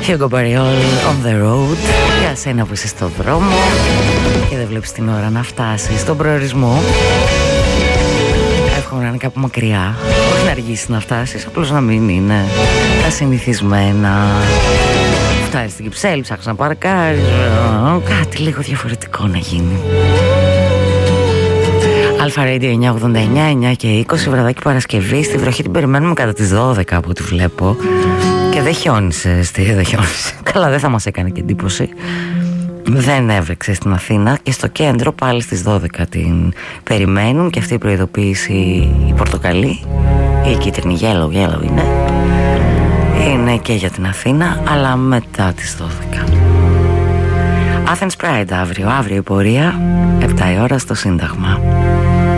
Hugo Barriol, On the Road. Για σένα που είσαι στο δρόμο και δεν βλέπεις την ώρα να φτάσεις στον προορισμό. Εύχομαι να είναι κάπου μακριά. Όχι να αργήσεις να φτάσεις, απλώς να μην είναι τα συνηθισμένα. Φτάσεις στην Κυψέλη, ψάχνεις να παρκάρεις. Κάτι λίγο διαφορετικό να γίνει. Αλφα Radio 989, 9 και 20, βραδάκι Παρασκευή. Στη βροχή την περιμένουμε κατά τις 12 από ό,τι βλέπω. Και δεν χιόνισε, δεν χιόνισε. Καλά, δεν θα μας έκανε και εντύπωση. Δεν έβρεξε στην Αθήνα και στο κέντρο πάλι στις 12 την περιμένουν. Και αυτή η προειδοποίηση, η πορτοκαλί, η κίτρινη, yellow είναι και για την Αθήνα, αλλά μετά τις 12. Athens Pride αύριο η πορεία, 7 η ώρα στο Σύνταγμα.